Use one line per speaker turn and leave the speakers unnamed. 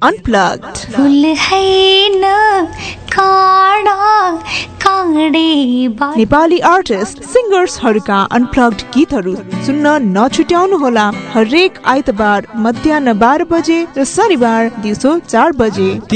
Unplugged.
फुल हैन काँडा काँडे
नेपाली आर्टिस्ट सिंगर्सहरूका अनप्लग्ड गीतहरू सुन्न नछुट्याउनुहोला। हरेक आइतबार मध्याह्न 12 बजे र शनिबार दिउँसो 4 बजे।